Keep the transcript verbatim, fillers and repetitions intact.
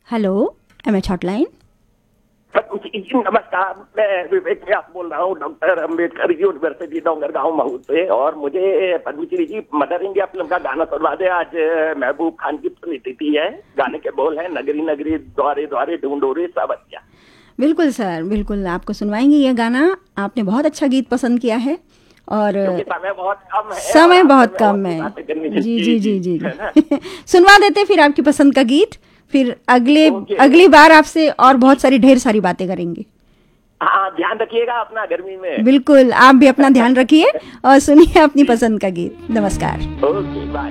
Hello, M H hotline. नमस्कार, मैं विवेक व्यास बोल रहा हूँ, डॉक्टर अम्बेडकर यूनिवर्सिटी डोंगरगांव महू से। और मुझे पद्मश्री जी मदर इंडिया फिल्म का गाना सुनवा दे। आज महबूब खान की पुण्यतिथि है। गाने के बोल हैं, नगरी नगरी द्वारे द्वारे ढूंढोरे सावरिया। बिल्कुल सर, बिल्कुल आपको सुनवाएंगे ये गाना। आपने बहुत अच्छा गीत पसंद किया है और समय बहुत कम है, समय बहुत कम है। जी जी जी जी, जी। सुनवा देते फिर आपकी पसंद का गीत। फिर अगले अगली बार आपसे और बहुत सारी ढेर सारी बातें करेंगे। हाँ, ध्यान रखिएगा अपना गर्मी में। बिल्कुल, आप भी अपना ध्यान रखिए और सुनिए अपनी पसंद का गीत। नमस्कार। Okay, bye.